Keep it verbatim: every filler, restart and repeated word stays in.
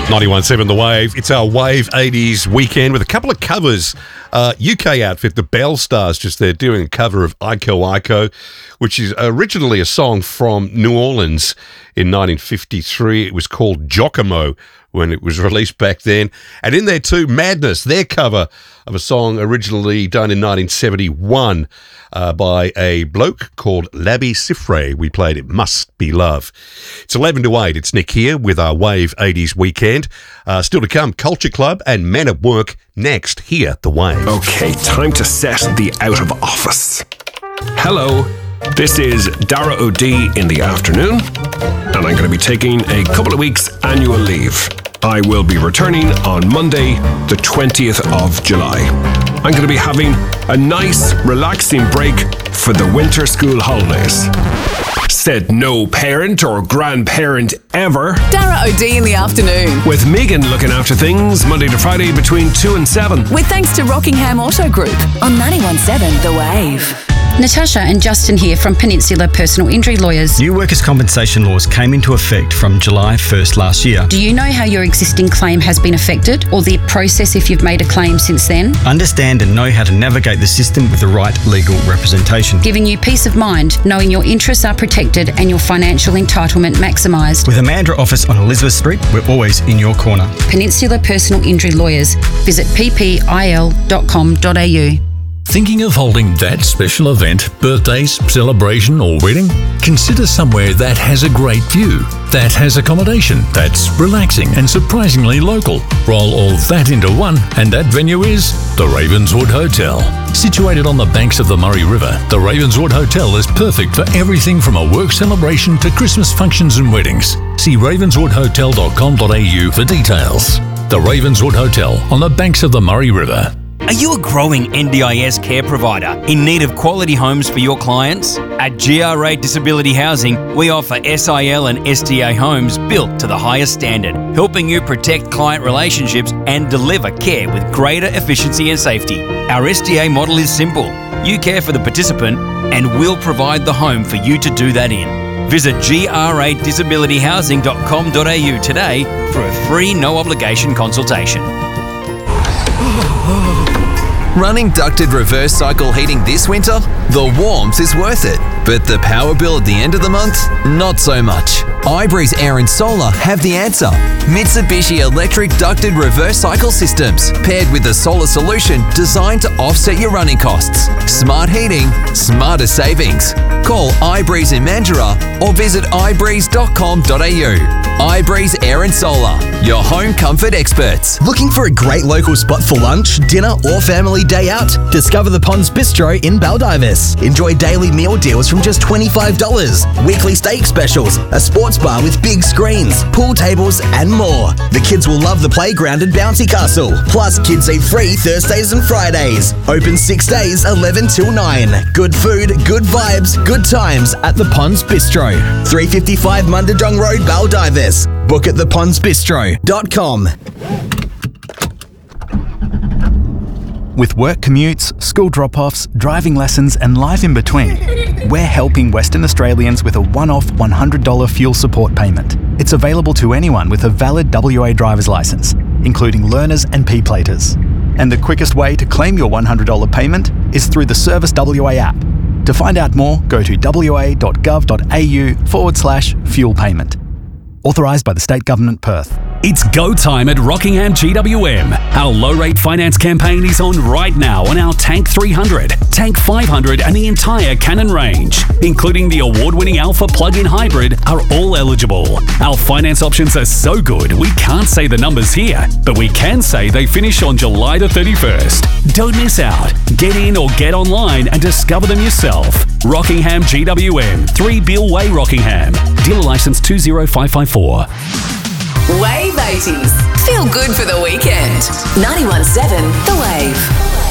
ninety-one point seven The Wave. It's our Wave eighties weekend with a couple of covers. Uh, U K outfit, the Bell Stars, just there doing a cover of Iko Iko, which is originally a song from New Orleans in nineteen fifty-three. It was called Giacomo when it was released back then. And in there too, Madness, their cover of a song originally done in nineteen seventy-one uh, by a bloke called Labi Siffre. We played It Must Be Love. It's eleven to eight. It's Nick here with our Wave eighties weekend. Uh, still to come, Culture Club and Men at Work next here at The Wave. Okay, time to set the out of office. Hello, this is Dara O'D in the afternoon, and I'm going to be taking a couple of weeks annual leave. I will be returning on Monday, the twentieth of July. I'm going to be having a nice, relaxing break for the winter school holidays. Said no parent or grandparent ever. Dara O'D in the afternoon. With Megan looking after things Monday to Friday between two and seven. With thanks to Rockingham Auto Group on ninety-one point seven The Wave. Natasha and Justin here from Peninsula Personal Injury Lawyers. New workers' compensation laws came into effect from July first last year. Do you know how your existing claim has been affected or the process if you've made a claim since then? Understand and know how to navigate the system with the right legal representation. Giving you peace of mind, knowing your interests are protected and your financial entitlement maximised. With a Mandurah office on Elizabeth Street, we're always in your corner. Peninsula Personal Injury Lawyers. Visit p p i l dot com dot a u. Thinking of holding that special event, birthdays, celebration or wedding? Consider somewhere that has a great view, that has accommodation, that's relaxing and surprisingly local. Roll all that into one and that venue is the Ravenswood Hotel. Situated on the banks of the Murray River, the Ravenswood Hotel is perfect for everything from a work celebration to Christmas functions and weddings. See ravenswood hotel dot com dot a u for details. The Ravenswood Hotel on the banks of the Murray River. Are you a growing N D I S care provider in need of quality homes for your clients? At G R A Disability Housing, we offer S I L and S D A homes built to the highest standard, helping you protect client relationships and deliver care with greater efficiency and safety. Our S D A model is simple. You care for the participant and we'll provide the home for you to do that in. Visit g r a disability housing dot com dot a u today for a free no-obligation consultation. Running ducted reverse cycle heating this winter? The warmth is worth it. But the power bill at the end of the month? Not so much. iBreeze Air and Solar have the answer. Mitsubishi electric ducted reverse cycle systems paired with a solar solution designed to offset your running costs. Smart heating, smarter savings. Call iBreeze in Mandurah or visit i breeze dot com dot a u. iBreeze Air and Solar, your home comfort experts. Looking for a great local spot for lunch, dinner or family day out? Discover the Ponds Bistro in Baldivis. Enjoy daily meal deals from just twenty-five dollars, weekly steak specials, a sports bar with big screens, pool tables and more. The kids will love the playground and bouncy castle. Plus, kids eat free Thursdays and Fridays. Open six days, eleven till nine. Good food, good vibes, good times at the Ponds Bistro. three fifty-five Mundadong Road, Baldivis. Book at the ponds bistro dot com. With work commutes, school drop-offs, driving lessons and life in between, we're helping Western Australians with a one-off one hundred dollars fuel support payment. It's available to anyone with a valid W A driver's licence, including learners and P-platers. And the quickest way to claim your one hundred dollars payment is through the Service W A app. To find out more, go to w a dot gov dot a u forward slash fuel payment. Authorised by the State Government, Perth. It's go time at Rockingham G W M. Our low-rate finance campaign is on right now on our Tank three hundred, Tank five hundred and the entire Cannon range, including the award-winning Alpha plug-in hybrid, are all eligible. Our finance options are so good we can't say the numbers here, but we can say they finish on July the thirty-first. Don't miss out. Get in or get online and discover them yourself. Rockingham G W M, three Beale Way, Rockingham. Dealer licence two zero five five four. Wave eighties. Feel good for the weekend. ninety-one point seven The Wave.